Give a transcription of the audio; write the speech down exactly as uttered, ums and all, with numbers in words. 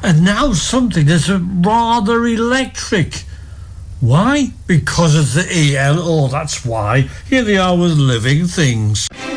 and now something that's rather electric. Why? Because it's the E L O, that's why. Here they are with Living Things.